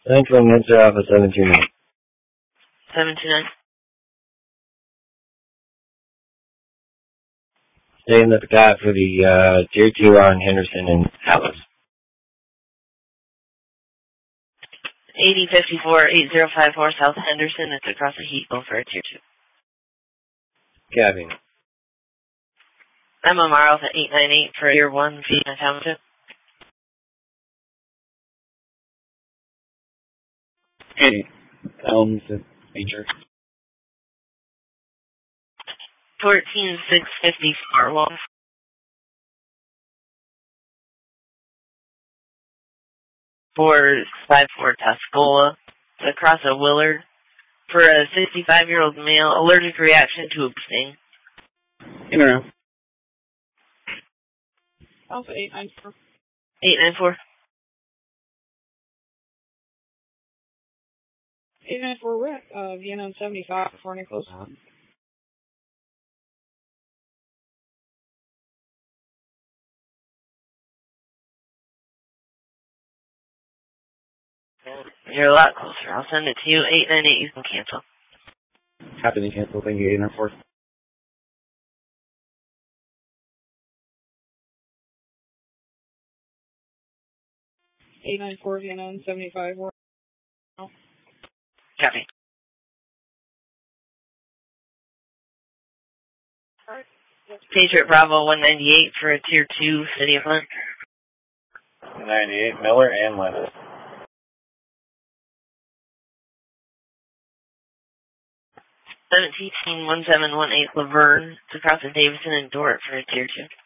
Central Answer Alpha 729. 729. Staying at the guy for the Tier 2 on Henderson and Atlas. 8054, 8054 South Henderson. It's across the heat over at Tier 2. Copy. I'm Omar Alpha 898 for Tier 1, Phoenix Township. Hey, Major. 14654 Wolf. For 54 Tuscola. It's across a Willard. For a 65-year-old male, allergic reaction to a sting. In or out? Alpha 894. 894. 894 Rick, Vienna 75 before Nicholas. You're a lot closer. I'll send it to you. 898, you can cancel. Happy to cancel. Thank you, 894. 894 Vienna 75. Copy. Patriot Bravo 198 for a Tier 2, City of Flint. 98, Miller and Leonard. 171718 Laverne. It's across the Davidson and Dorrit for a Tier 2.